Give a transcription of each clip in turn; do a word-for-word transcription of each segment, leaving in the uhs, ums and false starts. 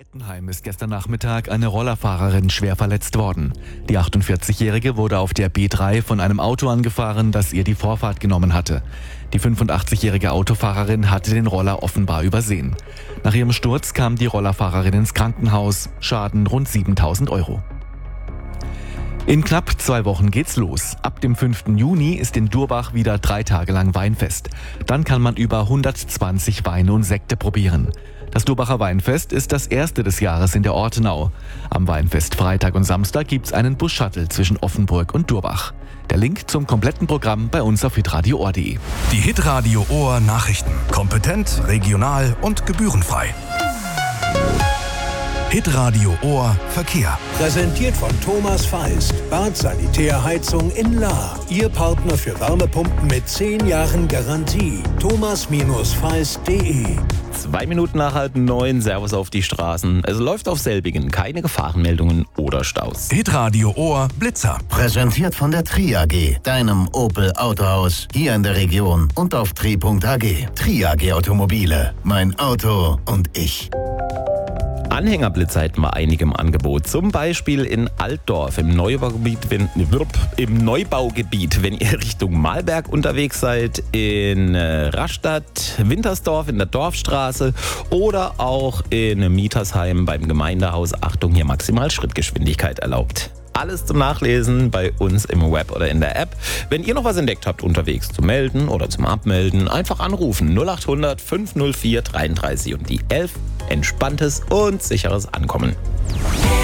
Altenheim ist gestern Nachmittag eine Rollerfahrerin schwer verletzt worden. Die achtundvierzigjährige wurde auf der B drei von einem Auto angefahren, das ihr die Vorfahrt genommen hatte. Die fünfundachtzigjährige Autofahrerin hatte den Roller offenbar übersehen. Nach ihrem Sturz kam die Rollerfahrerin ins Krankenhaus. Schaden rund siebentausend Euro. In knapp zwei Wochen geht's los. Ab dem fünften Juni ist in Durbach wieder drei Tage lang Weinfest. Dann kann man über hundertzwanzig Weine und Sekte probieren. Das Durbacher Weinfest ist das erste des Jahres in der Ortenau. Am Weinfest Freitag und Samstag gibt's einen Bus-Shuttle zwischen Offenburg und Durbach. Der Link zum kompletten Programm bei uns auf hitradio punkt o r punkt de. Die Hitradio Ohr Nachrichten. Kompetent, regional und gebührenfrei. Hitradio Ohr Verkehr. Präsentiert von Thomas Feist. Bad Sanitärheizung in Lahr. Ihr Partner für Wärmepumpen mit zehn Jahren Garantie. thomas feist punkt de. Zwei Minuten nach halb neun, Servus auf die Straßen. Es läuft auf selbigen, keine Gefahrenmeldungen oder Staus. Hitradio Ohr Blitzer. Präsentiert von der Tri A G, deinem Opel Autohaus, hier in der Region und auf tri punkt a g. Tri A G Automobile, mein Auto und ich. Anhängerblitzer hätten wir einige im Angebot. Zum Beispiel in Altdorf im Neubaugebiet, wenn, im Neubaugebiet, wenn ihr Richtung Malberg unterwegs seid, in Rastatt, Wintersdorf in der Dorfstraße oder auch in Mietersheim beim Gemeindehaus. Achtung, hier maximal Schrittgeschwindigkeit erlaubt. Alles zum Nachlesen bei uns im Web oder in der App. Wenn ihr noch was entdeckt habt unterwegs zum Melden oder zum Abmelden, einfach anrufen null acht hundert fünf null vier dreiunddreißig und die elf. Entspanntes und sicheres Ankommen.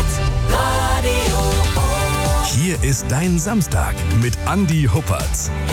Hier ist dein Samstag mit Andi Huppertz.